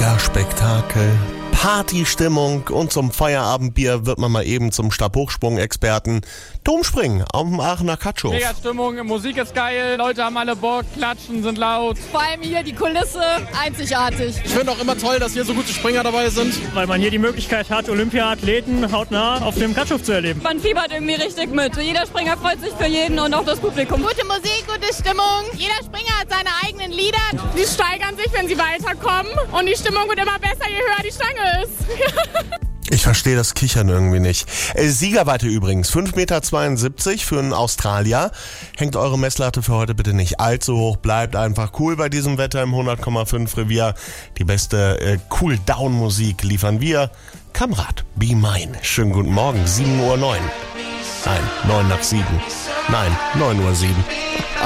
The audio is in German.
Mega Spektakel, Partystimmung und zum Feierabendbier wird man mal eben zum Stabhochsprung-Experten. Turmspringen auf dem Aachener Katschow. Mega Stimmung, Musik ist geil, Leute haben alle Bock, klatschen, sind laut. Vor allem hier die Kulisse, einzigartig. Ich finde auch immer toll, dass hier so gute Springer dabei sind. Weil man hier die Möglichkeit hat, Olympia-Athleten hautnah auf dem Katschow zu erleben. Man fiebert irgendwie richtig mit. Jeder Springer freut sich für jeden und auch das Publikum. Gute Musik, gute Stimmung. Jeder Springer hat seine eigenen Lieder. Die steigern sich, wenn sie weiterkommen. Und die Stimmung wird immer besser, je höher die Stange ist. Ich verstehe das Kichern irgendwie nicht. Siegerweite übrigens, 5,72 Meter für einen Australier. Hängt eure Messlatte für heute bitte nicht allzu hoch. Bleibt einfach cool bei diesem Wetter im 100,5 Revier. Die beste Cool-Down-Musik liefern wir. Kamrat, Be Mine. Schönen guten Morgen, 7:09 Uhr. Nein, 9 nach 7. Nein, 9:07 Uhr.